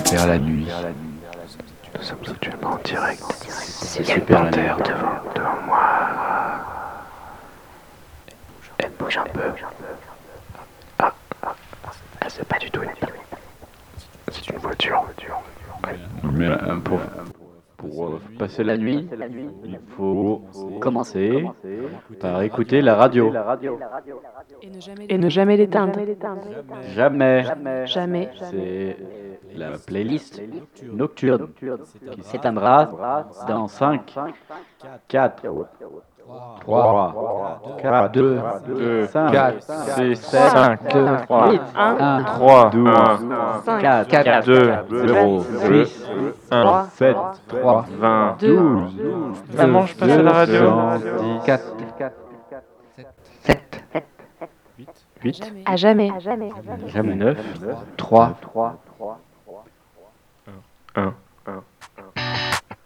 Vers la nuit. Nous sommes actuellement en direct. C'est Il y a une super la panthère nuit. devant moi. Elle bouge un peu. Ah, c'est pas du tout une panthère. C'est une voiture. Mais pour passer la nuit, il faut commencer par écouter la radio. Et ne jamais l'éteindre. Jamais. Jamais. C'est la playlist nocturne qui s'éteindra dans 5, 4, 3, 2, 5, 4, 6, 5, 7, 3, 8, 1, 3, 12, 4, 4, 2, 0, 6, 1, 7, 3, 20. 12, Maman, je passe à la radio. 4, 7, 8, À jamais. jamais 9, 3, 1.